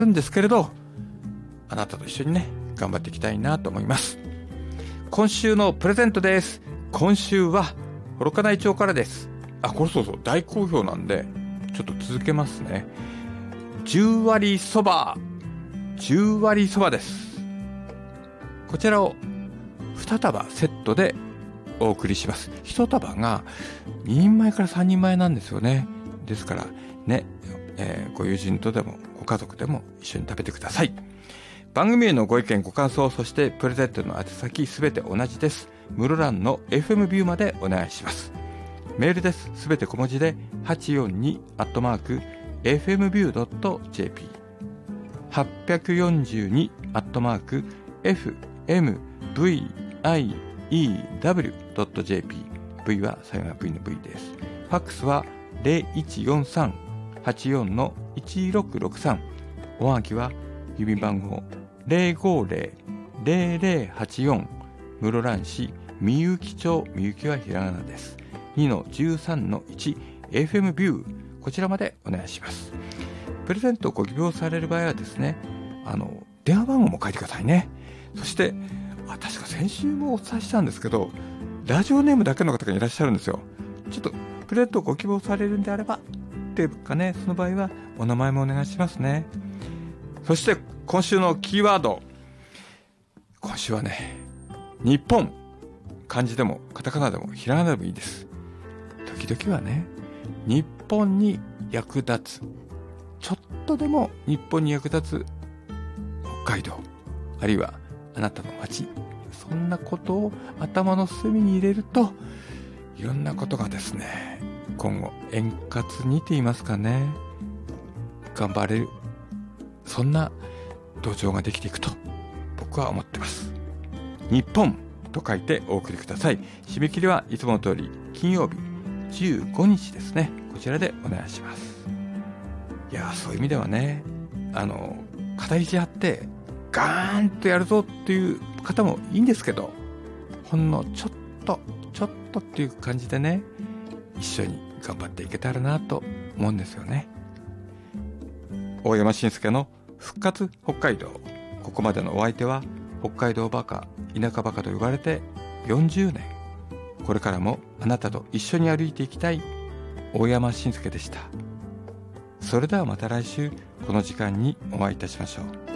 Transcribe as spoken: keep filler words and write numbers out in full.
るんですけれど、あなたと一緒にね頑張っていきたいなと思います。今週のプレゼントです。今週は幌加内町からです。あ、これそうそう大好評なんでちょっと続けますね。じゅう割そば、じゅう割そばです。こちらをに束セットでお送りします。いち束がににんまえからさんにんまえなんですよね。ですからね、えー、ご友人とでもご家族でも一緒に食べてください。番組へのご意見ご感想、そしてプレゼントの宛先すべて同じです。室蘭の エフエム ビューまでお願いします。メールです。すべて小文字で はちよんに アットマーク エフエムビュー ドット ジェーピー はちよんに アットマーク エフエムブイアイイーダブリュー ドット ジェーピー V は最後は V の V です。ファックスは ゼロいちよんさん はちよん いちろくろくさん、おはがきは郵便番号 ゼロごゼロ ゼロゼロはちよん 室蘭市みゆき町、みゆきはひらがなです。にのじゅうさんのいち エフエム ビュー、こちらまでお願いします。プレゼントをご希望される場合はですね、あの電話番号も書いてくださいね。そしてあ、確か先週もお伝えしたんですけど、ラジオネームだけの方がいらっしゃるんですよ。ちょっとプレゼントをご希望されるんであればっていうかね、その場合はお名前もお願いしますね。そして今週のキーワード、今週はね、日本、漢字でもカタカナでもひらがなでもいいです。時々はね、日本に役立つ、ちょっとでも日本に役立つ北海道、あるいはあなたの街、そんなことを頭の隅に入れると、いろんなことがですね、今後円滑にと言いますかね、頑張れる、そんな土壌ができていくと僕は思ってます。日本と書いてお送りください。締め切りはいつもの通り金曜日じゅうごにちですね。こちらでお願いします。いや、そういう意味ではね、あの肩肘張ってガーンとやるぞっていう方もいいんですけど、ほんのちょっとちょっとっていう感じでね、一緒に頑張っていけたらなと思うんですよね。大山伸介の復活北海道。ここまでのお相手は北海道バカ、田舎バカと呼ばれてよんじゅうねん。これからもあなたと一緒に歩いていきたい大山伸介でした。それではまた来週この時間にお会いいたしましょう。